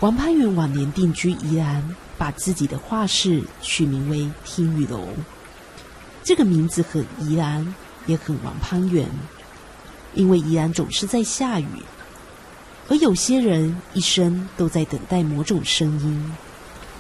王攀元晚年定居宜兰，把自己的画室取名为听雨楼。这个名字很宜兰，也很王攀元，因为宜兰总是在下雨，而有些人一生都在等待某种声音，